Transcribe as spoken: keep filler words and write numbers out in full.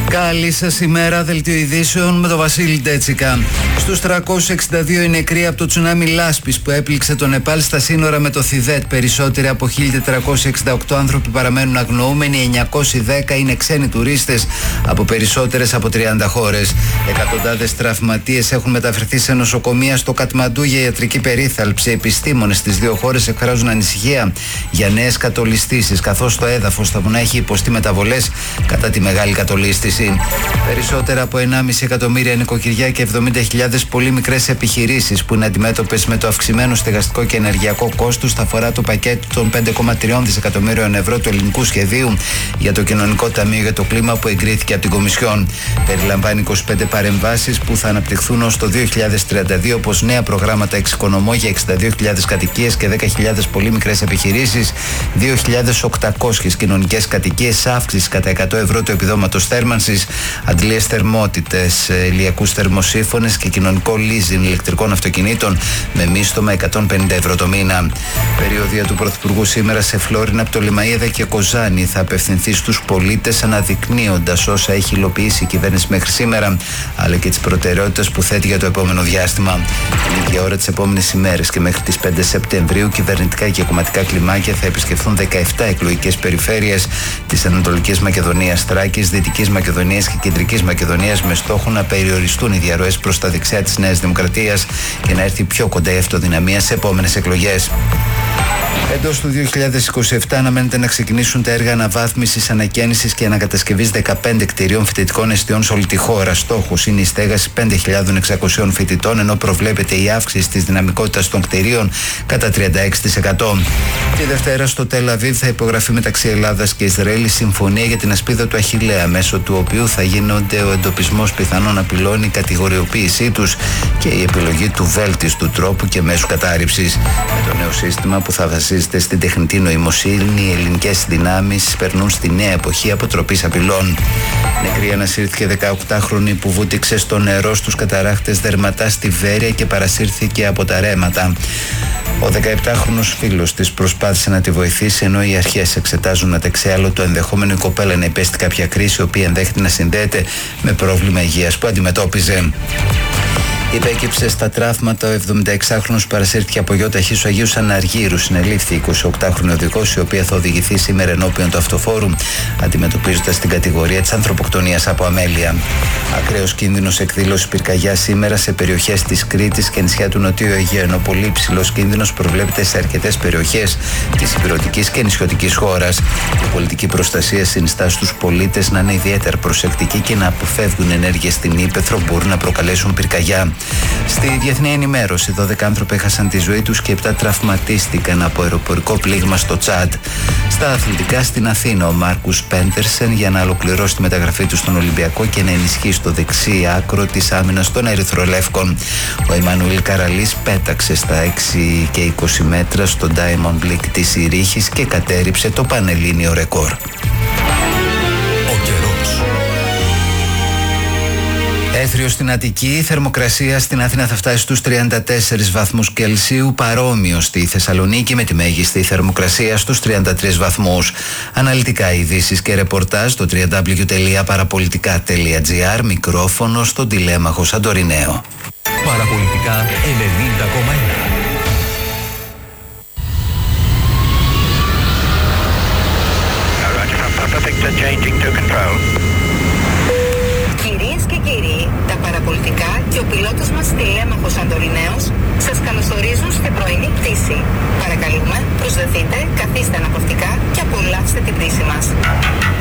Καλή σας ημέρα, δελτίο ειδήσεων με τον Βασίλη Ντέτσικα. Στους τριακόσιοι εξήντα δύο οι νεκροί από το τσουνάμι Λάσπης που έπληξε το Νεπάλ στα σύνορα με το Θιβέτ. Περισσότεροι από χίλια τετρακόσιοι εξήντα οκτώ άνθρωποι παραμένουν αγνοούμενοι, εννιακόσιοι δέκα είναι ξένοι τουρίστες από περισσότερες από τριάντα χώρες. Εκατοντάδες τραυματίες έχουν μεταφερθεί σε νοσοκομεία στο Κατμαντού για ιατρική περίθαλψη. Επιστήμονες στις δύο χώρες εκφράζουν ανησυχία για νέες κατολιστήσεις, καθώς το έδαφος στα βουνά έχει υποστεί μεταβολές κατά τη μεγάλη κατολίστηση. Περισσότερα από ενάμιση εκατομμύρια νοικοκυριά και εβδομήντα χιλιάδες πολύ μικρές επιχειρήσεις που είναι αντιμέτωπες με το αυξημένο στεγαστικό και ενεργειακό κόστος θα αφορά το πακέτο των πέντε κόμμα τρία δισεκατομμύριων ευρώ του ελληνικού σχεδίου για το Κοινωνικό Ταμείο για το Κλίμα που εγκρίθηκε από την Κομισιόν. Περιλαμβάνει είκοσι πέντε παρεμβάσεις που θα αναπτυχθούν ως το δύο χιλιάδες τριάντα δύο, όπως νέα προγράμματα εξοικονομώ για εξήντα δύο χιλιάδες κατοικίες και δέκα χιλιάδες πολύ μικρές επιχειρήσεις, δύο χιλιάδες οκτακόσιες κοινωνικές κατοικίες, αύξηση κατά εκατό ευρώ του επιδόματος θέρμανσης, αντλίες θερμότητες, ηλιακούς θερμοσύφωνες και κοινωνικό leasing ηλεκτρικών αυτοκινήτων με μίστομα εκατόν πενήντα ευρώ το μήνα. Περιοδία του Πρωθυπουργού σήμερα σε Φλόρινα, Πτολεμαΐδα και Κοζάνη θα απευθυνθεί στους πολίτες αναδεικνύοντας όσα έχει υλοποιήσει η κυβέρνηση μέχρι σήμερα, αλλά και τις προτεραιότητες που θέτει για το επόμενο διάστημα. Την ίδια ώρα τις επόμενες ημέρες και μέχρι τις πέντε Σεπτεμβρίου, κυβερνητικά και κομματικά κλιμάκια θα επισκεφθούν δεκαεπτά εκλογικές περιφέρειες της Ανατολικής Μακεδονίας, Θράκης, Δυτικής Μακεδονίας και Κεντρικής Μακεδονίας, με στόχο να περιοριστούν οι διαρροές προς τα δεξιά της Νέας Δημοκρατίας και να έρθει πιο κοντά η αυτοδυναμία σε επόμενες εκλογές. Εντός του δύο χιλιάδες είκοσι επτά αναμένεται να ξεκινήσουν τα έργα αναβάθμισης, ανακαίνησης και ανακατασκευής δεκαπέντε κτηρίων φοιτητικών εστιών σε όλη τη χώρα. Στόχος είναι η στέγαση πέντε χιλιάδες εξακόσιων φοιτητών, ενώ προβλέπεται η αύξηση της δυναμικότητας των κτηρίων κατά τριάντα έξι τοις εκατό. Τη Δευτέρα στο Τελ Αβίβ θα υπογραφεί μεταξύ Ελλάδας και Ισραήλ η συμφωνία για την ασπίδα του Αχιλλέα, μέσω του οποίου θα γίνονται ο εντοπισμός πιθανών απειλών, η κατηγοριοποίησή τους και η επιλογή του βέλτιστου τρόπου και μέσου κατάρριψης. Με το νέο σύστημα που θα βασίζεται στην τεχνητή νοημοσύνη, οι ελληνικές δυνάμεις περνούν στη νέα εποχή αποτροπής απειλών. Νεκρή ανασύρθηκε δεκαοκτάχρονη που βούτυξε στο νερό στους καταράχτες Δερματά στη Βέρεια και παρασύρθηκε από τα ρέματα. Ο δεκαεπτάχρονος φίλος της προσπάθησε να τη βοηθήσει, ενώ οι αρχές εξετάζουν ατεξιάλο το ενδεχόμενο η κοπέλα να υπέστη κάποια κρίση, η οποία ενδέχεται να συνδέεται με πρόβλημα υγείας που αντιμετώπιζε. Υπέκυψε στα τραύματα ο εβδομηνταεξάχρονος που παρασύρθηκε από γιο ταχύ του Αγίου Αναργύρου. Συνελήφθη η εικοσιοκτάχρονη οδηγός, η οποία θα οδηγηθεί σήμερα ενώπιον του αυτοφόρου, αντιμετωπίζοντας την κατηγορία της ανθρωποκτονίας από αμέλεια. Ακραίος κίνδυνος εκδήλωση πυρκαγιά σήμερα σε περιοχές της Κρήτης και νησιά του Νοτιού Αιγαίου, ενώ πολύ υψηλός κίνδυνος προβλέπεται σε αρκετές περιοχές της ηπειρωτικής και νησιωτικής χώρας. Η πολιτική προστασία συνιστά στους πολίτες να είναι ιδιαίτερα προσεκτικοί και να αποφεύγουν ενέργειες στην ύπαιθρο που μπορούν να προκαλέσουν πυρκαγιά. Στη διεθνή ενημέρωση, δώδεκα άνθρωποι έχασαν τη ζωή τους και επτά τραυματίστηκαν από αεροπορικό πλήγμα στο Τσάντ. Στα αθλητικά, στην Αθήνα, ο Μάρκους Πέντερσεν για να ολοκληρώσει τη μεταγραφή του στον Ολυμπιακό και να ενισχύσει το δεξί άκρο της άμυνας των Ερυθρολεύκων. Ο Εμμανουήλ Καραλής πέταξε στα έξι και είκοσι μέτρα στο Diamond League της Ηρίχης και κατέρριψε το πανελλήνιο ρεκόρ. Έθριο στην Αττική, η θερμοκρασία στην Αθήνα θα φτάσει στους τριάντα τέσσερις βαθμούς Κελσίου, παρόμοιο στη Θεσσαλονίκη με τη μέγιστη θερμοκρασία στους τριάντα τρεις βαθμούς. Αναλυτικά ειδήσεις και ρεπορτάζ στο double-u double-u double-u τελεία παραπολιτικά τελεία τζι άρ, μικρόφωνο στον τηλέμαχο Σαντοριναίο. Παραπολιτικά ενενήντα κόμμα ένα. Κυρίες και κύριοι, τα παραπολιτικά και ο πιλότος μας τηλέμαχος Σαντοριναίος σας καλωσορίζουν στην πρωινή πτήση. Παρακαλούμε, προσδεθείτε, καθίστε αναπαυτικά και απολαύστε την πτήση μας.